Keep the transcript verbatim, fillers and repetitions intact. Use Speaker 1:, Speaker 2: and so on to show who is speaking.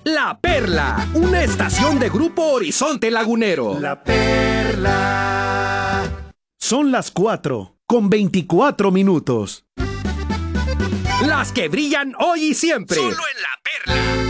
Speaker 1: La Perla, una estación de Grupo Horizonte Lagunero.
Speaker 2: La Perla.
Speaker 3: Son las cuatro, con veinticuatro minutos.
Speaker 1: Las que brillan hoy y siempre.
Speaker 4: Solo en La Perla.